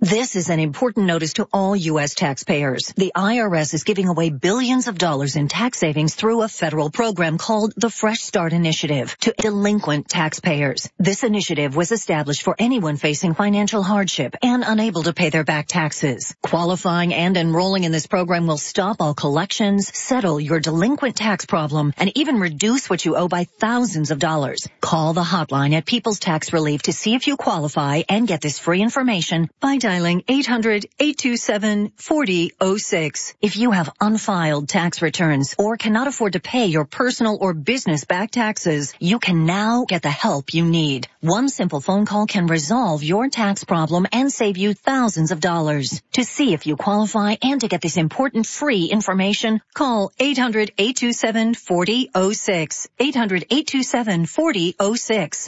This is an important notice to all U.S. taxpayers. The IRS is giving away billions of dollars in tax savings through a federal program called the Fresh Start Initiative to delinquent taxpayers. This initiative was established for anyone facing financial hardship and unable to pay their back taxes. Qualifying and enrolling in this program will stop all collections, settle your delinquent tax problem, and even reduce what you owe by thousands of dollars. Call the hotline at People's Tax Relief to see if you qualify and get this free information by dialing 800-827-4006. If you have unfiled tax returns or cannot afford to pay your personal or business back taxes, you can now get the help you need. One simple phone call can resolve your tax problem and save you thousands of dollars. To see if you qualify and to get this important free information, call 800-827-4006. 800-827-4006.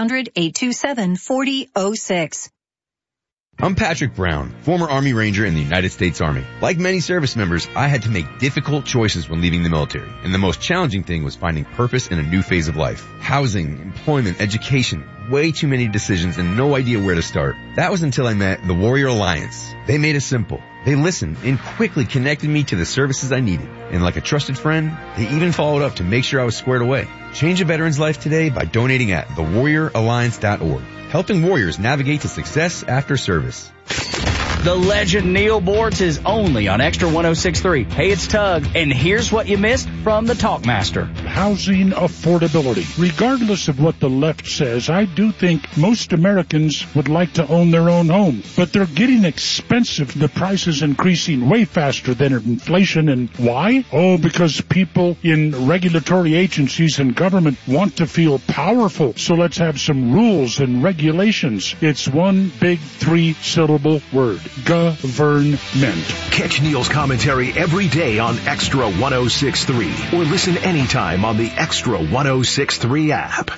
800-827-4006. I'm Patrick Brown, former Army Ranger in the United States Army. Like many service members, I had to make difficult choices when leaving the military, and the most challenging thing was finding purpose in a new phase of life. Housing, employment, education, way too many decisions and no idea where to start. That was until I met the Warrior Alliance. They made it simple. They listened and quickly connected me to the services I needed. And like a trusted friend, they even followed up to make sure I was squared away. Change a veteran's life today by donating at thewarrioralliance.org. Helping warriors navigate to success after service. The legend Neil Bortz is only on Extra 106.3. Hey, it's Tug, and here's what you missed from the Talkmaster. Housing affordability. Regardless of what the left says, I do think most Americans would like to own their own home. But they're getting expensive. The price is increasing way faster than inflation. And why? Oh, because people in regulatory agencies and government want to feel powerful. So let's have some rules and regulations. It's one big three-syllable word. Government. Catch Neil's commentary every day on Extra 106.3 or listen anytime on the Extra 106.3 app.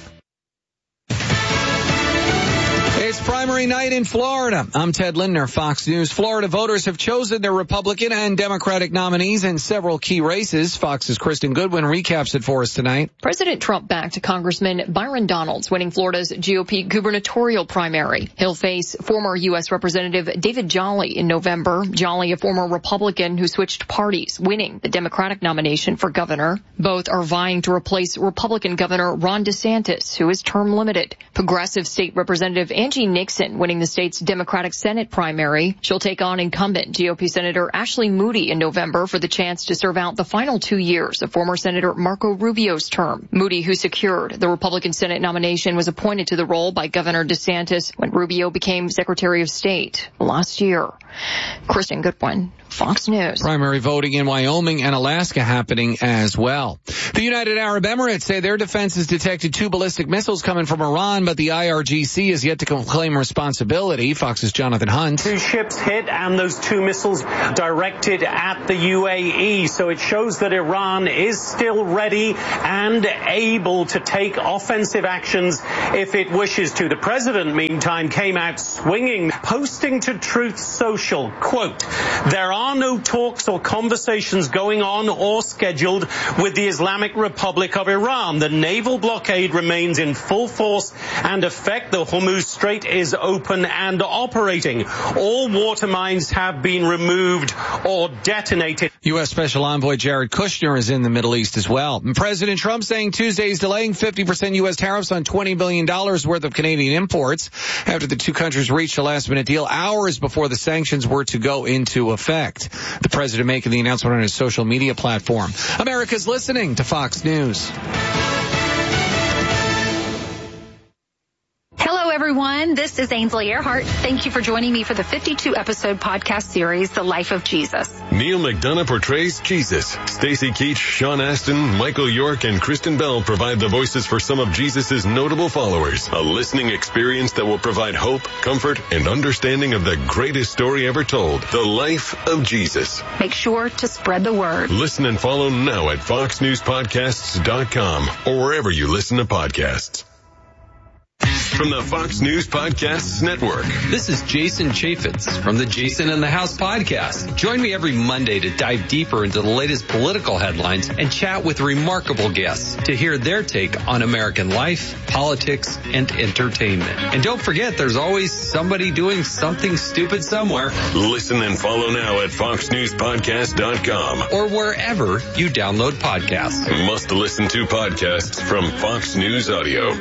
It's primary night in Florida. I'm Ted Lindner, Fox News. Florida voters have chosen their Republican and Democratic nominees in several key races. Fox's Kristen Goodwin recaps it for us tonight. President Trump backed Congressman Byron Donalds, winning Florida's GOP gubernatorial primary. He'll face former U.S. Representative David Jolly in November. Jolly, a former Republican who switched parties, winning the Democratic nomination for governor. Both are vying to replace Republican Governor Ron DeSantis, who is term limited. Progressive State Representative Angie Nixon winning the state's Democratic Senate primary. She'll take on incumbent GOP Senator Ashley Moody in November for the chance to serve out the final 2 years of former Senator Marco Rubio's term. Moody, who secured the Republican Senate nomination, was appointed to the role by Governor DeSantis when Rubio became Secretary of State last year. Kristen Goodwin, Fox News. Primary voting in Wyoming and Alaska happening as well. The United Arab Emirates say their defense has detected 2 ballistic missiles coming from Iran, but the IRGC is yet to claim responsibility. Fox's Jonathan Hunt. 2 ships hit and those 2 missiles directed at the UAE. So it shows that Iran is still ready and able to take offensive actions if it wishes to. The president, meantime, came out swinging, posting to Truth Social, quote, "There are no talks or conversations going on or scheduled with the Islamic Republic of Iran. The naval blockade remains in full force and effect. The Hormuz Strait is open and operating. All water mines have been removed or detonated." U.S. Special Envoy Jared Kushner is in the Middle East as well. And President Trump saying Tuesday is delaying 50% U.S. tariffs on $20 billion worth of Canadian imports after the 2 countries reached a last-minute deal hours before the sanctions were to go into effect. The president making the announcement on his social media platform. America's listening to Fox News. Hello, everyone. This is Ainsley Earhart. Thank you for joining me for the 52-episode podcast series, The Life of Jesus. Neil McDonough portrays Jesus. Stacey Keach, Sean Astin, Michael York, and Kristen Bell provide the voices for some of Jesus' notable followers. A listening experience that will provide hope, comfort, and understanding of the greatest story ever told, The Life of Jesus. Make sure to spread the word. Listen and follow now at foxnewspodcasts.com or wherever you listen to podcasts. from the Fox News Podcasts Network. This is Jason Chaffetz from the Jason in the House podcast. Join me every Monday to dive deeper into the latest political headlines and chat with remarkable guests to hear their take on American life, politics, and entertainment. And don't forget, there's always somebody doing something stupid somewhere. Listen and follow now at foxnewspodcast.com or wherever you download podcasts. Must listen to podcasts from Fox News Audio.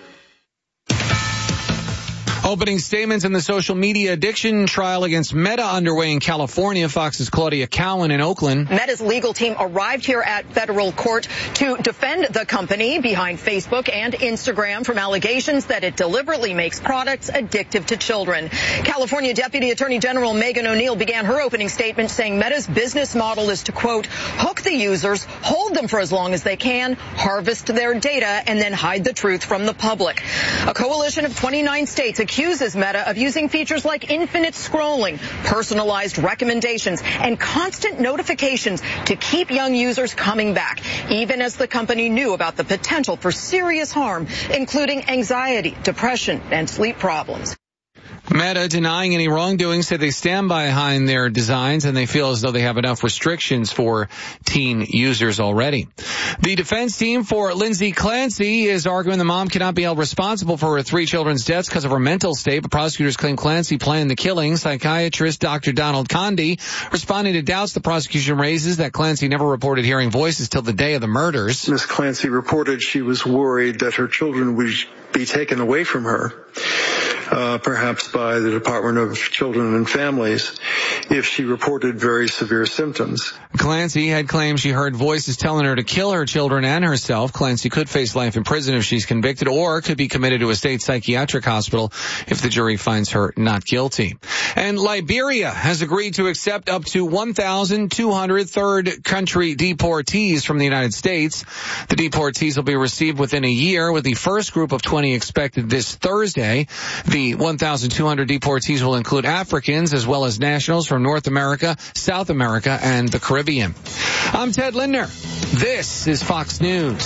Opening statements in the social media addiction trial against Meta underway in California. Fox's Claudia Cowan in Oakland. Meta's legal team arrived here at federal court to defend the company behind Facebook and Instagram from allegations that it deliberately makes products addictive to children. California Deputy Attorney General Megan O'Neill began her opening statement saying Meta's business model is to, quote, hook the users, hold them for as long as they can, harvest their data, and then hide the truth from the public. A coalition of 29 states accuses Meta of using features like infinite scrolling, personalized recommendations, and constant notifications to keep young users coming back, even as the company knew about the potential for serious harm, including anxiety, depression, and sleep problems. Meta, denying any wrongdoing, said they stand behind their designs and they feel as though they have enough restrictions for teen users already. The defense team for Lindsay Clancy is arguing the mom cannot be held responsible for her 3 children's deaths because of her mental state, but prosecutors claim Clancy planned the killing. Psychiatrist Dr. Donald Conde responding to doubts the prosecution raises that Clancy never reported hearing voices till the day of the murders. Ms. Clancy reported she was worried that her children would be taken away from her, perhaps by the Department of Children and Families, if she reported very severe symptoms. Clancy had claimed she heard voices telling her to kill her children and herself. Clancy could face life in prison if she's convicted, or could be committed to a state psychiatric hospital if the jury finds her not guilty. And Liberia has agreed to accept up to 1,200 third country deportees from the United States. The deportees will be received within a year, with the first group of 20 expected this Thursday. The 1,200 deportees will include Africans as well as nationals from North America, South America, and the Caribbean. I'm Ted Lindner. This is Fox News.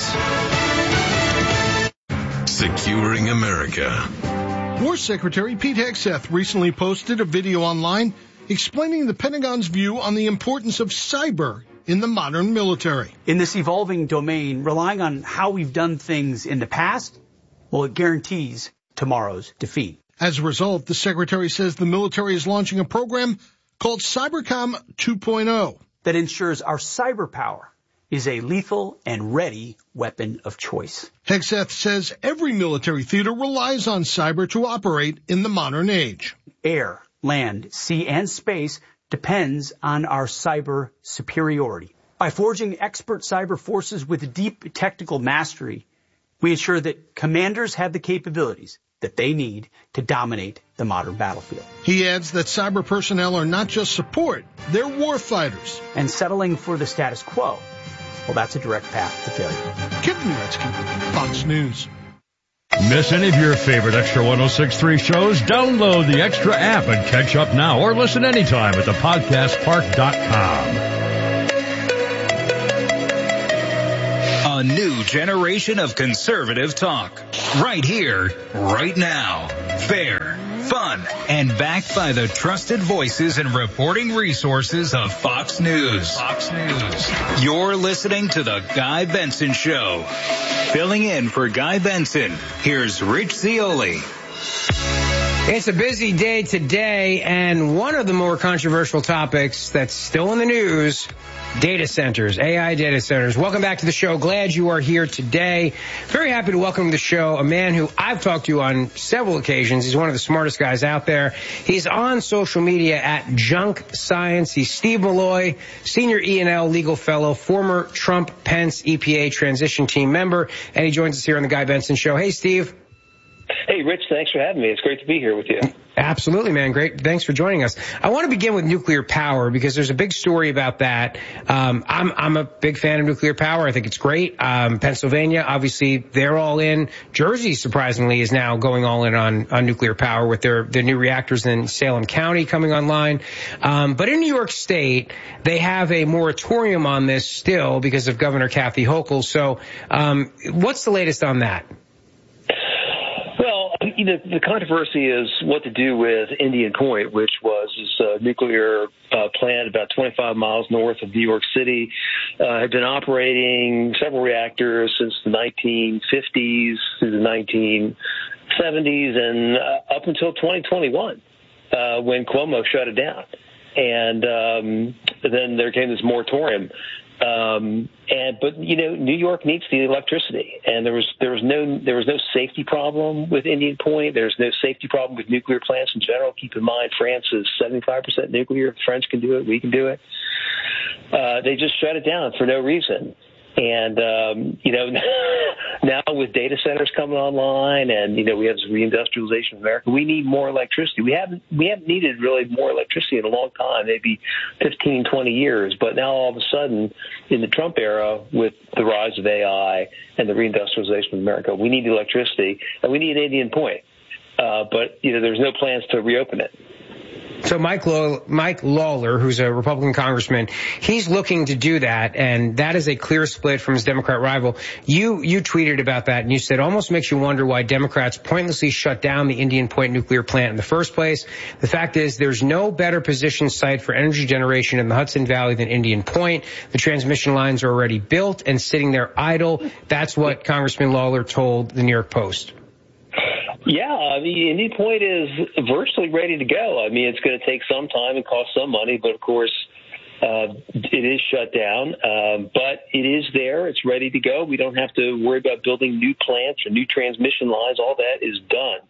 Securing America. War Secretary Pete Hegseth recently posted a video online explaining the Pentagon's view on the importance of cyber in the modern military. In this evolving domain, relying on how we've done things in the past, well, it guarantees tomorrow's defeat. As a result, the Secretary says the military is launching a program called Cybercom 2.0 that ensures our cyber power is a lethal and ready weapon of choice. Hegseth says every military theater relies on cyber to operate in the modern age. Air, land, sea, and space depends on our cyber superiority. By forging expert cyber forces with deep technical mastery, we ensure that commanders have the capabilities that they need to dominate the modern battlefield. He adds that cyber personnel are not just support, they're war fighters. And settling for the status quo, well, that's a direct path to failure. Kip Uretsky, Fox News. Miss any of your favorite Extra 106.3 shows? Download the Extra app and catch up now, or listen anytime at thepodcastpark.com. A new generation of conservative talk. Right here, right now. Fair, fun, and backed by the trusted voices and reporting resources of Fox News. Fox News. You're listening to The Guy Benson Show. Filling in for Guy Benson, here's Rich Zioli. It's a busy day today, and one of the more controversial topics that's still in the news, data centers, AI data centers. Welcome back to the show. Glad you are here today. Very happy to welcome to the show a man who I've talked to on several occasions. He's one of the smartest guys out there. He's on social media at Junk Science. He's Steve Malloy, Senior E&L Legal Fellow, former Trump-Pence EPA transition team member, and he joins us here on the Guy Benson Show. Hey, Steve. Hey, Rich, thanks for having me. It's great to be here with you. Absolutely, man. Great. Thanks for joining us. I want to begin with nuclear power because there's a big story about that. I'm a big fan of nuclear power. I think it's great. Pennsylvania, obviously, they're all in. Jersey, surprisingly, is now going all in on nuclear power with their new reactors in Salem County coming online. But in New York State, they have a moratorium on this still because of Governor Kathy Hochul. So what's the latest on that? Well, the controversy is what to do with Indian Point, which was this nuclear plant about 25 miles north of New York City. Had been operating several reactors since the 1950s through the 1970s and up until 2021 when Cuomo shut it down. And then there came this moratorium. But New York needs the electricity, and there was no safety problem with Indian Point. There's no safety problem with nuclear plants in general. Keep in mind, France is 75% nuclear. The French can do it. We can do it. They just shut it down for no reason. And, now with data centers coming online and, we have this reindustrialization of America, we need more electricity. We haven't needed really more electricity in a long time, maybe 15, 20 years. But now all of a sudden in the Trump era with the rise of AI and the reindustrialization of America, we need electricity and we need Indian Point. But there's no plans to reopen it. So Mike Lawler, who's a Republican congressman, he's looking to do that, and that is a clear split from his Democrat rival. You tweeted about that, and you said, almost makes you wonder why Democrats pointlessly shut down the Indian Point nuclear plant in the first place. The fact is there's no better positioned site for energy generation in the Hudson Valley than Indian Point. The transmission lines are already built and sitting there idle. That's what Congressman Lawler told the New York Post. Yeah, Indian Point is virtually ready to go. It's going to take some time and cost some money, but of course, it is shut down. But it is there. It's ready to go. We don't have to worry about building new plants or new transmission lines. All that is done.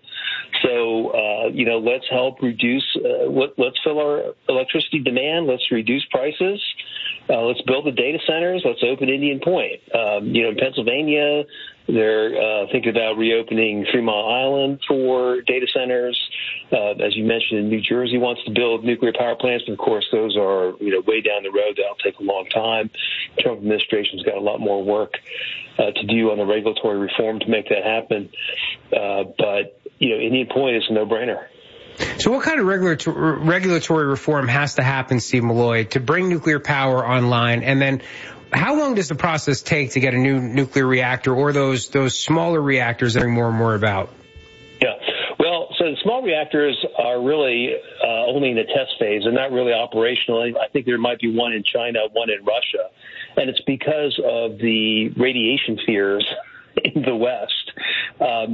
So, let's help reduce, let's fill our electricity demand. Let's reduce prices. Let's build the data centers. Let's open Indian Point. In Pennsylvania, they're thinking about reopening 3 Mile Island for data centers. As you mentioned, New Jersey wants to build nuclear power plants, but of course those are way down the road. That'll take a long time. The Trump administration's got a lot more work to do on the regulatory reform to make that happen. But Indian Point is a no-brainer. So what kind of regulatory reform has to happen, Steve Milloy, to bring nuclear power online? And then how long does the process take to get a new nuclear reactor or those smaller reactors that are more and more about? Yeah. Well, so the small reactors are really only in the test phase. They're not really operational. I think there might be one in China, one in Russia. And it's because of the radiation fears in the West. How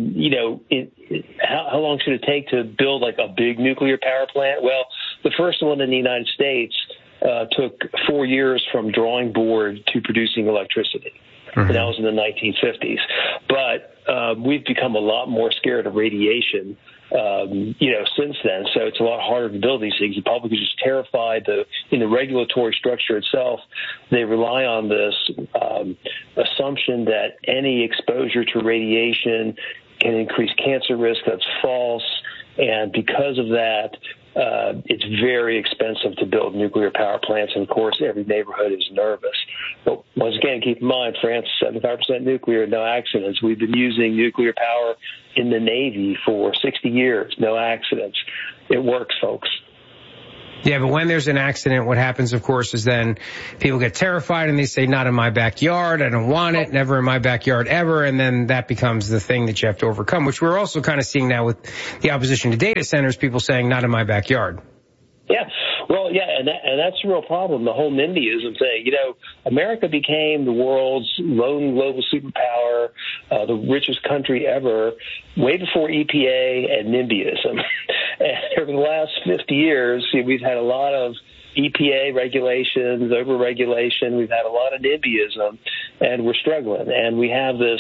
long should it take to build like a big nuclear power plant? Well, the first one in the United States took 4 years from drawing board to producing electricity. And that was in the 1950s. But we've become a lot more scared of radiation, since then. So it's a lot harder to build these things. The public is just terrified. In the regulatory structure itself, they rely on this assumption that any exposure to radiation can increase cancer risk. That's false. And because of that, it's very expensive to build nuclear power plants. And, of course, every neighborhood is nervous. But once again, keep in mind, France is 75% nuclear, no accidents. We've been using nuclear power in the Navy for 60 years, no accidents. It works, folks. Yeah, but when there's an accident, what happens, of course, is then people get terrified and they say, not in my backyard, I don't want it, never in my backyard ever, and then that becomes the thing that you have to overcome, which we're also kind of seeing now with the opposition to data centers, people saying, not in my backyard. Yeah, well, yeah, and that's a real problem, the whole NIMBYism thing. America became the world's lone global superpower, the richest country ever, way before EPA and NIMBYism. And over the last 50 years, we've had a lot of EPA regulations, over-regulation. We've had a lot of NIMBYism, and we're struggling. And we have this,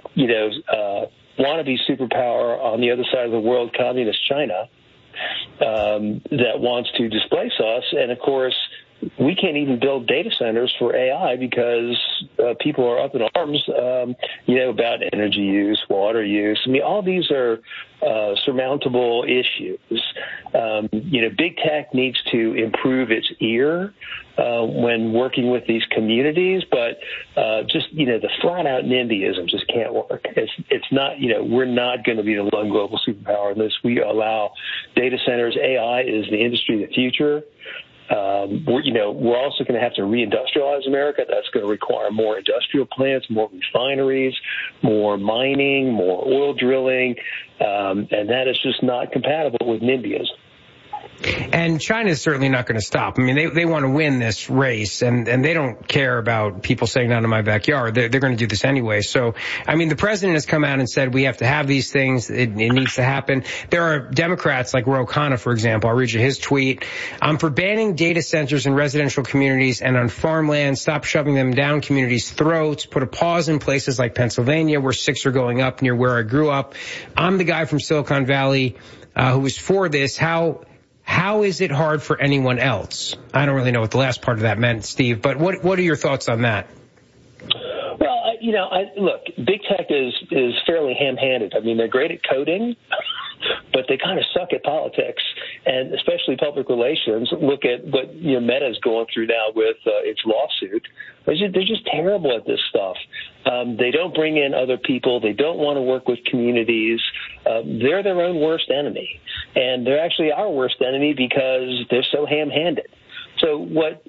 wannabe superpower on the other side of the world, communist China, that wants to displace us. And, of course, we can't even build data centers for AI because people are up in arms, about energy use, water use. All these are surmountable issues. Big tech needs to improve its ear when working with these communities, but the flat-out NIMBYism just can't work. It's not, we're not going to be the lone global superpower unless we allow data centers. AI is the industry of the future. We're also going to have to reindustrialize America. That's going to require more industrial plants, more refineries, more mining, more oil drilling, and that is just not compatible with NIMBYism. And China's certainly not going to stop. I mean, they want to win this race, and they don't care about people saying not in my backyard. They're going to do this anyway. So, I mean, the president has come out and said we have to have these things. It needs to happen. There are Democrats like Ro Khanna, for example. I'll read you his tweet. For banning data centers in residential communities and on farmland, stop shoving them down communities' throats, put a pause in places like Pennsylvania where SICs are going up near where I grew up. I'm the guy from Silicon Valley who was for this. How is it hard for anyone else? I don't really know what the last part of that meant, Steve, but what are your thoughts on that? Well, look, big tech is fairly ham-handed. I mean, they're great at coding, but they kind of suck at politics, and especially public relations. Look at what Meta's going through now with its lawsuit. They're just terrible at this stuff. They don't bring in other people. They don't want to work with communities. They're their own worst enemy, and they're actually our worst enemy because they're so ham-handed. So what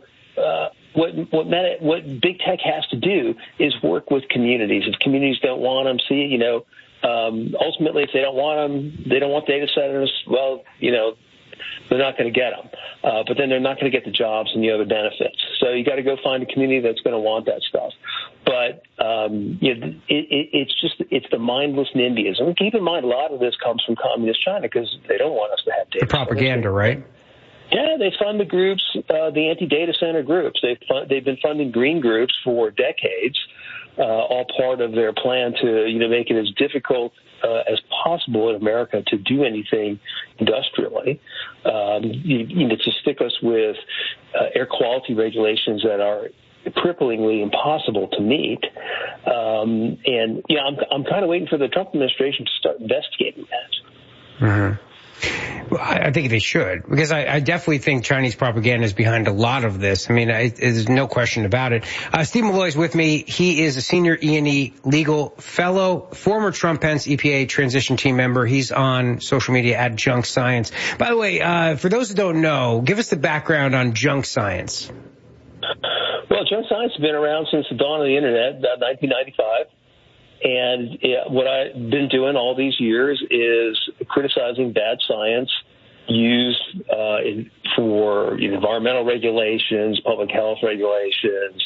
big tech has to do is work with communities. If communities don't want them, ultimately, if they don't want them, they don't want data centers, well, they're not going to get them. But then they're not going to get the jobs and the other benefits. So you got to go find a community that's going to want that stuff. But it's the mindless NIMBYism. And keep in mind, a lot of this comes from communist China because they don't want us to have data. The propaganda, right? Yeah, they fund the groups, the anti-data center groups. They've been funding green groups for decades, all part of their plan to make it as difficult as possible in America to do anything industrially. To stick us with air quality regulations that are cripplingly impossible to meet. I'm kind of waiting for the Trump administration to start investigating that. Mm-hmm. I think they should, because I definitely think Chinese propaganda is behind a lot of this. I mean, there's no question about it. Steve Milloy is with me. He is a senior E&E legal fellow, former Trump-Pence EPA transition team member. He's on social media at Junk Science. By the way, for those who don't know, give us the background on Junk Science. Well, Junk Science has been around since the dawn of the Internet, about 1995. And what I've been doing all these years is criticizing bad science used for environmental regulations, public health regulations,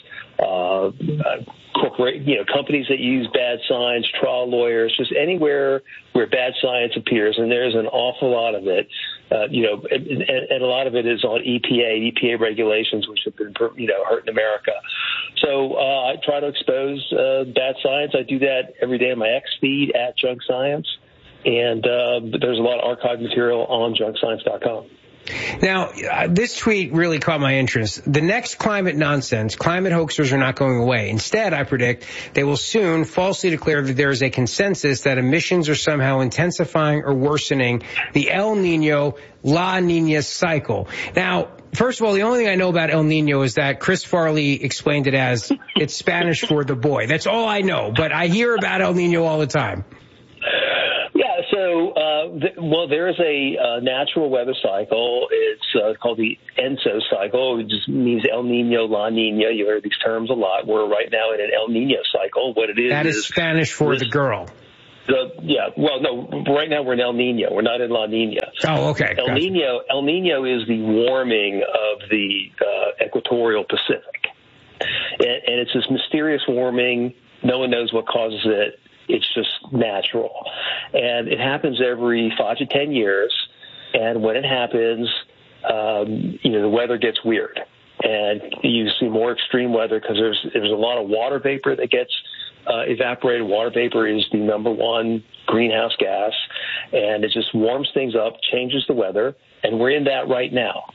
companies that use bad science, trial lawyers, just anywhere where bad science appears, and there's an awful lot of it. And a lot of it is on EPA regulations, which have been hurting America. So I try to expose bad science. I do that every day on my X feed at Junk Science. And there's a lot of archived material on junkscience.com. Now, this tweet really caught my interest. The next climate nonsense, climate hoaxers are not going away. Instead, I predict they will soon falsely declare that there is a consensus that emissions are somehow intensifying or worsening the El Nino, La Nina cycle. Now, first of all, the only thing I know about El Nino is that Chris Farley explained it as it's Spanish for the boy. That's all I know, but I hear about El Nino all the time. Yeah, so, there is a natural weather cycle. It's called the ENSO cycle. It just means El Nino, La Nina. You heard these terms a lot. We're right now in an El Nino cycle. What it is... That is Spanish for the girl. Right now we're in El Nino. We're not in La Nina. Oh, okay. El Nino is the warming of the equatorial Pacific. And it's this mysterious warming. No one knows what causes it. It's just natural. And it happens every 5 to 10 years. And when it happens, the weather gets weird. And you see more extreme weather because there's a lot of water vapor that gets evaporated. Water vapor is the number one greenhouse gas. And it just warms things up, changes the weather. And we're in that right now.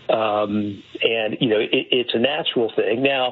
It's a natural thing. Now,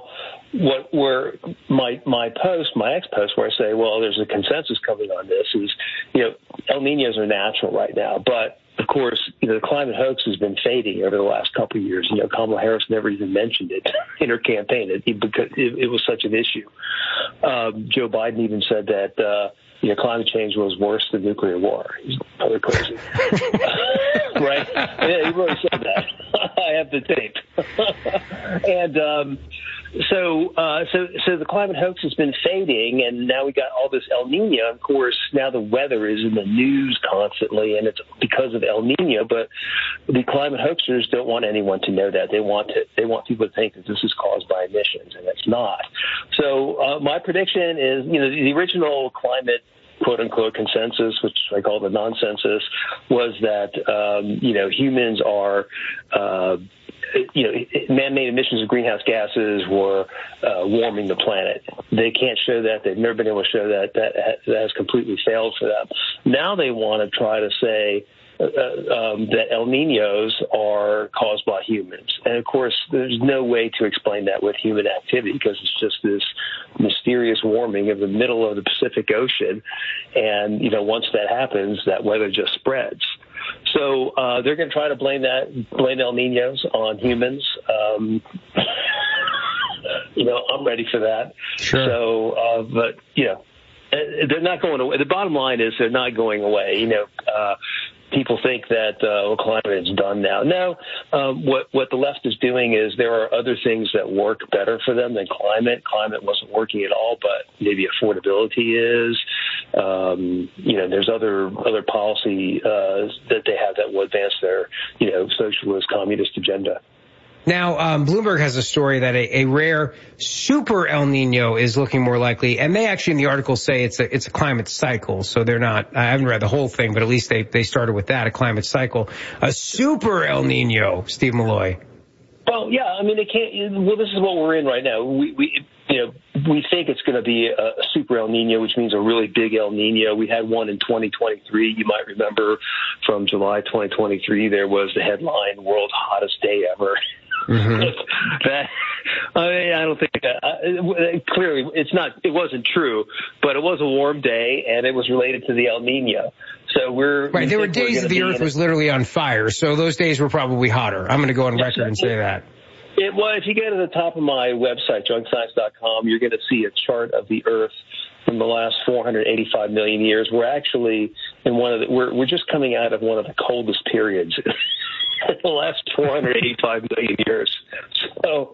my ex post where I say, well, there's a consensus coming on this is, El Ninos are natural right now. But of course, the climate hoax has been fading over the last couple of years. Kamala Harris never even mentioned it in her campaign because it was such an issue. Joe Biden even said that, climate change was worse than nuclear war. He's probably crazy. Right? Yeah, he really said that. I have the tape. And so the climate hoax has been fading, and now we got all this El Nino. Of course, now the weather is in the news constantly, and it's because of El Nino. But the climate hoaxers don't want anyone to know that. They want people to think that this is caused by emissions, and it's not. So my prediction is, the original climate quote-unquote consensus, which I call the nonsensus, was that, humans are, man-made emissions of greenhouse gases were warming the planet. They can't show that. They've never been able to show that. That has completely failed for them. Now they want to try to say that El Niños are caused by humans. And, of course, there's no way to explain that with human activity because it's just this mysterious warming of the middle of the Pacific Ocean. And, once that happens, that weather just spreads. So they're going to try to blame El Niños on humans. I'm ready for that. Sure. So, they're not going away. The bottom line is they're not going away. People think that climate is done now. No, what the left is doing is there are other things that work better for them than climate. Climate wasn't working at all, but maybe affordability is. There's other policy that they have that will advance their socialist communist agenda. Now, Bloomberg has a story that a rare super El Nino is looking more likely, and they actually in the article say it's a climate cycle. So they're not. I haven't read the whole thing, but at least they started with that, a climate cycle, a super El Nino. Steve Malloy. Well, yeah, I mean, they can't. Well, this is what we're in right now. We think it's going to be a super El Nino, which means a really big El Nino. We had one in 2023. You might remember from July 2023, there was the headline, "World's Hottest Day Ever." Mm-hmm. I don't think that clearly it wasn't true, but it was a warm day and it was related to the El Nino. So right. There were days that the earth was literally on fire. So those days were probably hotter. I'm going to go on record and say that. If you go to the top of my website, junkscience.com, you're going to see a chart of the earth from the last 485 million years. We're actually in we're just coming out of one of the coldest periods the last 485 million years. So,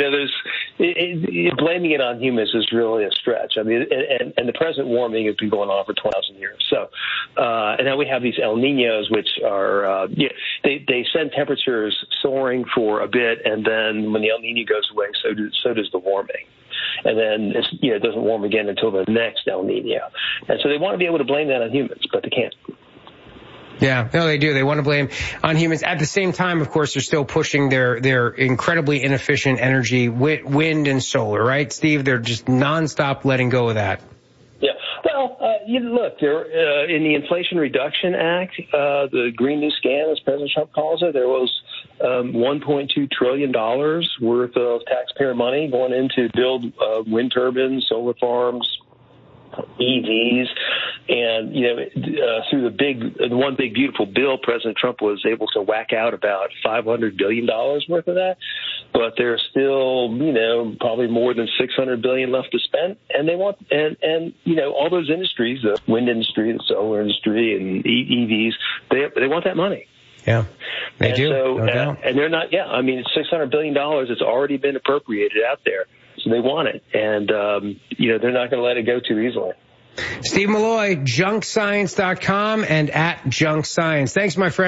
blaming it on humans is really a stretch. I mean, and the present warming has been going on for 20,000 years. So, and now we have these El Niños, which are, they send temperatures soaring for a bit, and then when the El Niño goes away, so does the warming. And then it doesn't warm again until the next El Nino. And so they want to be able to blame that on humans, but they can't. Yeah, no, they do. They want to blame on humans. At the same time, of course, they're still pushing their incredibly inefficient energy, wind and solar, right, Steve? They're just nonstop letting go of that. Yeah. Well, look, there in the Inflation Reduction Act, the Green New Scam, as President Trump calls it, there was $1.2 trillion worth of taxpayer money going in to build wind turbines, solar farms, EVs, and through the one big beautiful bill, President Trump was able to whack out about $500 billion worth of that, but there's still probably more than $600 billion left to spend, and they want and all those industries, the wind industry, the solar industry, and EVs, they want that money. Yeah, they do. So, no and they're not. Yeah, I mean, it's $600 billion. It's already been appropriated out there. So they want it, and they're not going to let it go too easily. Steve Malloy, junkscience.com and @junkscience. Thanks, my friend.